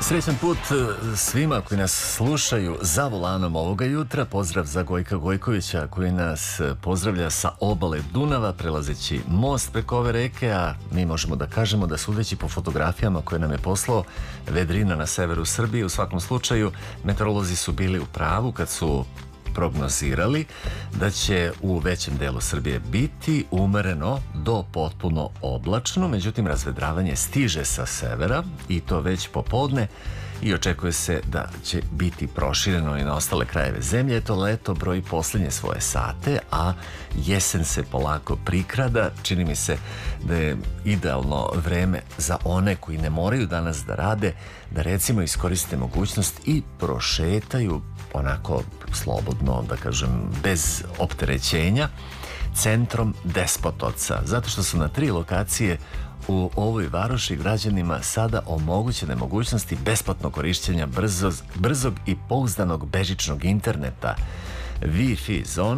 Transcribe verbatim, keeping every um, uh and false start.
Srećan put svima koji nas slušaju za volanom ovoga jutra. Pozdrav za Gojka Gojkovića koji nas pozdravlja sa obale Dunava prelazeći most preko ove reke, a mi možemo da kažemo da sudeći po fotografijama koje nam je poslao vedrina na severu Srbije, u svakom slučaju meteorolozi su bili u pravu kad su prognozirali da će u većem delu Srbije biti umereno do potpuno oblačno, međutim razvedravanje stiže sa severa i to već popodne i očekuje se da će biti prošireno i na ostale krajeve zemlje. Eto, leto broji posljednje svoje sate, a jesen se polako prikrada. Čini mi se da je idealno vreme za one koji ne moraju danas da rade, da recimo iskoriste mogućnost i prošetaju onako slobodno, da kažem, bez opterećenja, centrom Despotovca, zato što su na tri lokacije u ovoj varoši građanima sada omogućene mogućnosti besplatnog korišćenja brzog, brzog i pouzdanog bežičnog interneta, Wi-Fi zona.